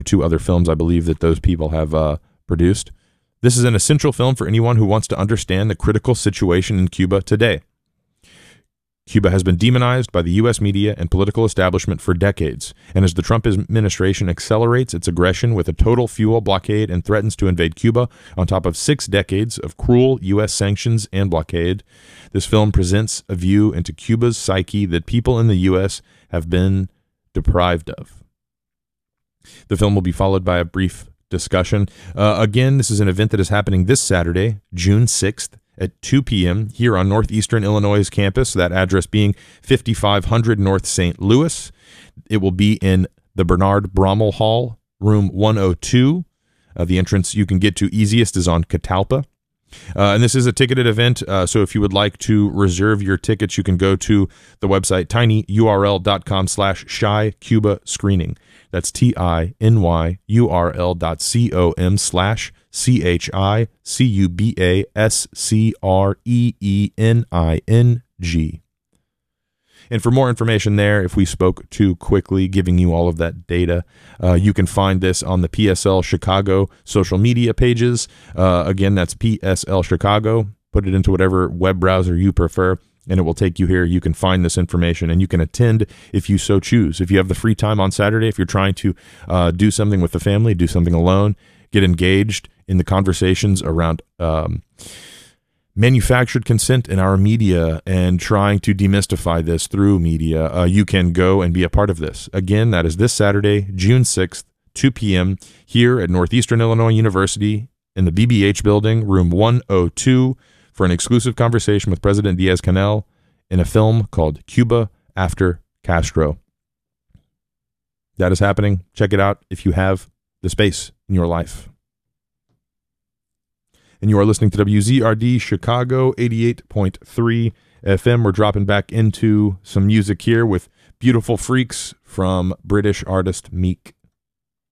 two other films I believe that those people have produced. This is an essential film for anyone who wants to understand the critical situation in Cuba today. Cuba has been demonized by the U.S. media and political establishment for decades, and as the Trump administration accelerates its aggression with a total fuel blockade and threatens to invade Cuba on top of 6 decades of cruel U.S. sanctions and blockade, this film presents a view into Cuba's psyche that people in the U.S. have been deprived of. The film will be followed by a brief discussion. Again, this is an event that is happening this Saturday, June 6th, at 2 p.m. here on Northeastern Illinois' campus, that address being 5500 North St. Louis. It will be in the Bernard Brommel Hall, room 102. The entrance you can get to easiest is on Catalpa. And this is a ticketed event, so if you would like to reserve your tickets, you can go to the website tinyurl.com/Shy Cuba Screening. That's tinyurl.com/CubaScreening. And for more information there, if we spoke too quickly giving you all of that data, you can find this on the PSL Chicago social media pages. Again, that's PSL Chicago. Put it into whatever web browser you prefer, and it will take you here. You can find this information, and you can attend if you so choose. If you have the free time on Saturday, if you're trying to do something with the family, do something alone, get engaged in the conversations around manufactured consent in our media and trying to demystify this through media, you can go and be a part of this. Again, that is this Saturday, June 6th, 2 p.m. here at Northeastern Illinois University in the BBH building, room 102, for an exclusive conversation with President Diaz-Canel in a film called Cuba After Castro. That is happening. Check it out if you have the space in your life. And you are listening to WZRD Chicago 88.3 FM. We're dropping back into some music here with Beautiful Freaks from British artist Meek.